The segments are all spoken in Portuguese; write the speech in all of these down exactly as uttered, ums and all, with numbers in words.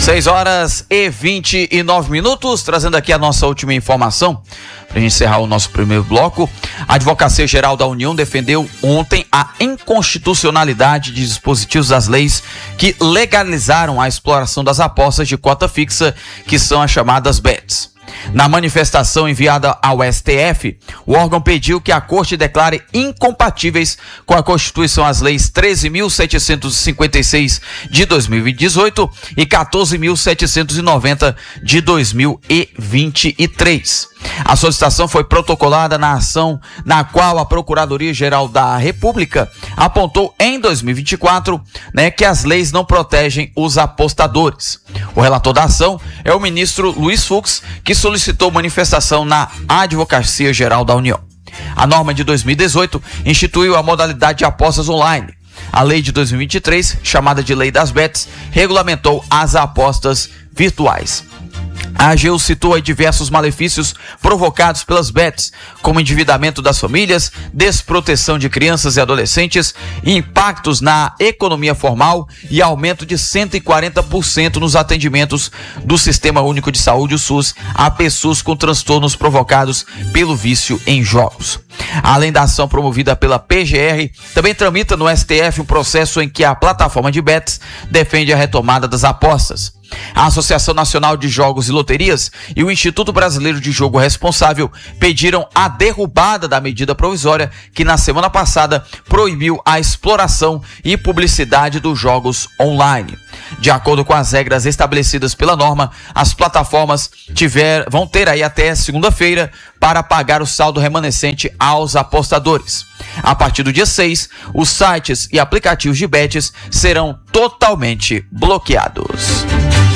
seis horas e vinte e nove minutos, trazendo aqui a nossa última informação, para a gente encerrar o nosso primeiro bloco. A Advocacia Geral da União defendeu ontem a inconstitucionalidade de dispositivos das leis que legalizaram a exploração das apostas de cota fixa, que são as chamadas bets. Na manifestação enviada ao S T F, o órgão pediu que a Corte declare incompatíveis com a Constituição as leis treze mil setecentos e cinquenta e seis de dois mil e dezoito e quatorze mil setecentos e noventa de dois mil e vinte e três. A solicitação foi protocolada na ação na qual a Procuradoria-Geral da República apontou em dois mil e vinte e quatro, né, que as leis não protegem os apostadores. O relator da ação é o ministro Luiz Fux, que solicitou manifestação na Advocacia Geral da União. A norma de dois mil e dezoito instituiu a modalidade de apostas online. A lei de dois mil e vinte e três, chamada de Lei das Bets, regulamentou as apostas virtuais. A AGU citou aí diversos malefícios provocados pelas bets, como endividamento das famílias, desproteção de crianças e adolescentes, impactos na economia formal e aumento de cento e quarenta por cento nos atendimentos do Sistema Único de Saúde, o SUS, a pessoas com transtornos provocados pelo vício em jogos. Além da ação promovida pela P G R, também tramita no S T F um processo em que a plataforma de bets defende a retomada das apostas. A Associação Nacional de Jogos e Loterias e o Instituto Brasileiro de Jogo Responsável pediram a derrubada da medida provisória que na semana passada proibiu a exploração e publicidade dos jogos online. De acordo com as regras estabelecidas pela norma, as plataformas tiver, vão ter aí até segunda-feira para pagar o saldo remanescente aos apostadores. A partir do dia seis, os sites e aplicativos de bets serão totalmente bloqueados.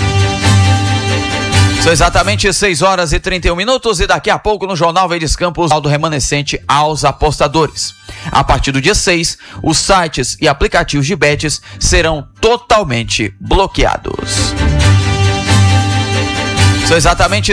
São exatamente seis horas e trinta e um minutos e daqui a pouco no Jornal Verdes Campos, saldo remanescente aos apostadores. A partir do dia seis, os sites e aplicativos de bets serão totalmente bloqueados. São exatamente